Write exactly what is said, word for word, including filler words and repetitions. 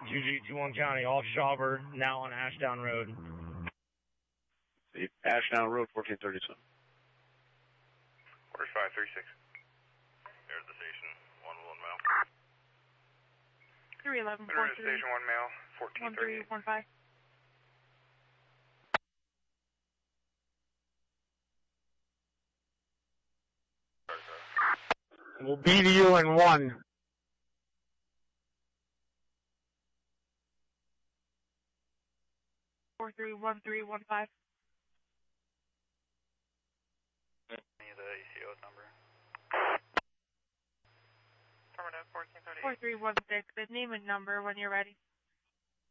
two G two one County, off Shawver, now on Ashdown Road. Ashdown Road, fourteen thirty-seven. Order five three six. There's the station, one one mile. three eleven, four There's three. station one mile, fourteen one three thirty-eight. one five. We'll be to you in one. four three one three one five. Need the E C O number. four three one six. Name and number when you're ready.